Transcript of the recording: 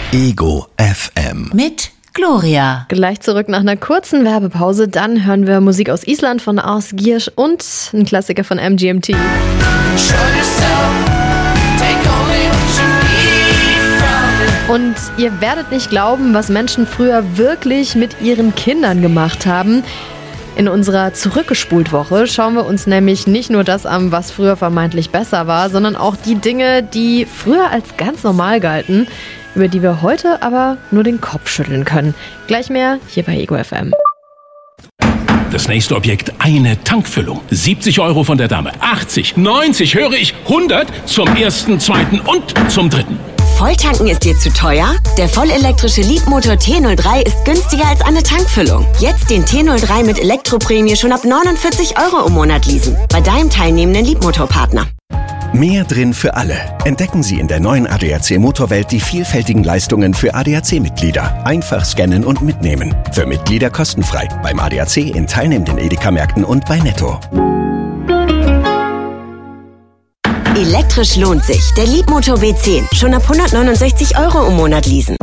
Ego FM. Mit Gloria. Gleich zurück nach einer kurzen Werbepause. Dann hören wir Musik aus Island von Ars Giersch und einen Klassiker von MGMT. Und ihr werdet nicht glauben, was Menschen früher wirklich mit ihren Kindern gemacht haben. In unserer Zurückgespult-Woche schauen wir uns nämlich nicht nur das an, was früher vermeintlich besser war, sondern auch die Dinge, die früher als ganz normal galten, über die wir heute aber nur den Kopf schütteln können. Gleich mehr hier bei Ego FM. Das nächste Objekt, eine Tankfüllung. 70 € von der Dame, 80, 90, höre ich, 100 zum ersten, zweiten und zum dritten. Volltanken ist dir zu teuer? Der vollelektrische Leapmotor T03 ist günstiger als eine Tankfüllung. Jetzt den T03 mit Elektroprämie schon ab 49 € im Monat leasen. Bei deinem teilnehmenden Leapmotor-Partner. Mehr drin für alle. Entdecken Sie in der neuen ADAC Motorwelt die vielfältigen Leistungen für ADAC-Mitglieder. Einfach scannen und mitnehmen. Für Mitglieder kostenfrei. Beim ADAC in teilnehmenden Edeka-Märkten und bei Netto. Elektrisch lohnt sich. Der Leapmotor B10. Schon ab 169 € im Monat leasen.